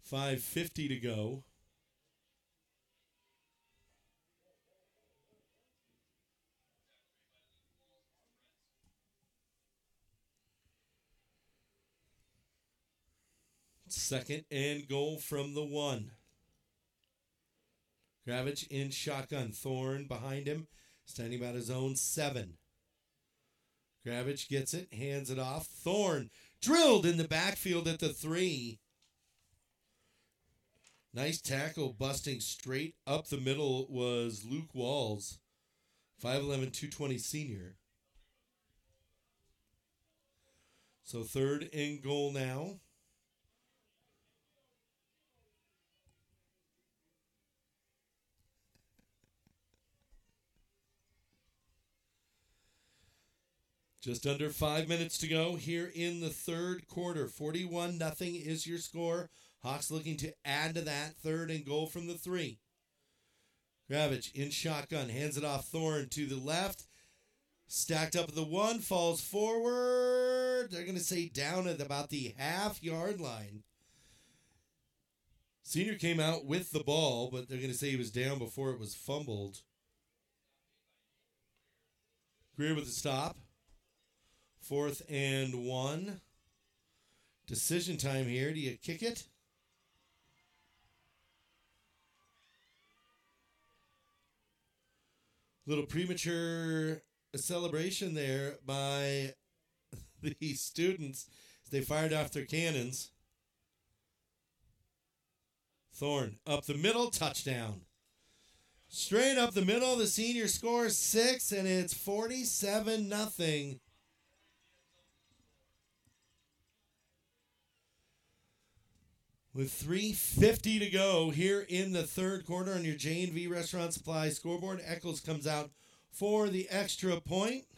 5:50 to go. Second and goal from the 1. Gravich in shotgun. Thorne behind him, standing about his own 7. Gravich gets it, hands it off. Thorne drilled in the backfield at the 3. Nice tackle, busting straight up the middle was Luke Walls, 5'11", 220 senior. So third and goal now. Just under 5 minutes to go here in the third quarter. 41-0 is your score. Hawks looking to add to that. Third and goal from the 3. Gravich in shotgun. Hands it off Thorne to the left. Stacked up at the 1. Falls forward. They're going to say down at about the half-yard line. Senior came out with the ball, but they're going to say he was down before it was fumbled. Greer with the stop. 4th and 1. Decision time here. Do you kick it? Little premature celebration there by the students as they fired off their cannons. Thorne up the middle, touchdown. Straight up the middle, the senior scores 6, and it's 47-0. With 3:50 to go here in the third quarter on your J&V Restaurant Supply scoreboard, Eccles comes out for the extra point.